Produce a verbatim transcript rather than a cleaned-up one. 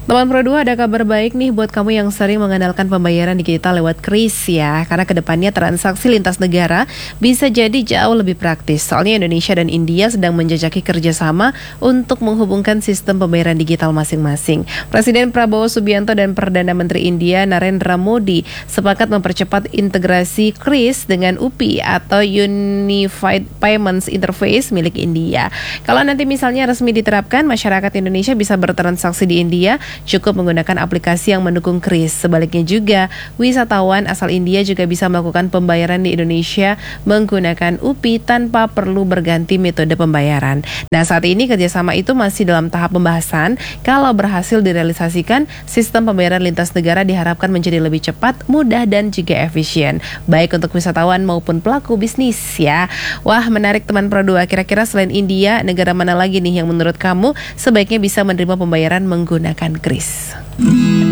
Teman Pro dua, ada kabar baik nih buat kamu yang sering mengandalkan pembayaran digital lewat kris ya. Karena kedepannya transaksi lintas negara bisa jadi jauh lebih praktis. Soalnya Indonesia dan India sedang menjajaki kerjasama untuk menghubungkan sistem pembayaran digital masing-masing. Presiden Prabowo Subianto dan Perdana Menteri India Narendra Modi sepakat mempercepat integrasi kris dengan U P I atau Unified Payments Interface milik India. Kalau nanti misalnya resmi diterapkan, masyarakat Indonesia bisa bertransaksi di India cukup menggunakan aplikasi yang mendukung kris. Sebaliknya juga, wisatawan asal India juga bisa melakukan pembayaran di Indonesia menggunakan U P I tanpa perlu berganti metode pembayaran. Nah, saat ini kerjasama itu masih dalam tahap pembahasan. Kalau berhasil direalisasikan, sistem pembayaran lintas negara diharapkan menjadi lebih cepat, mudah, dan juga efisien. Baik untuk wisatawan maupun pelaku bisnis ya. Wah, menarik teman Pro dua. Kira-kira selain India, negara mana lagi nih yang menurut kamu sebaiknya bisa menerima pembayaran menggunakan kris?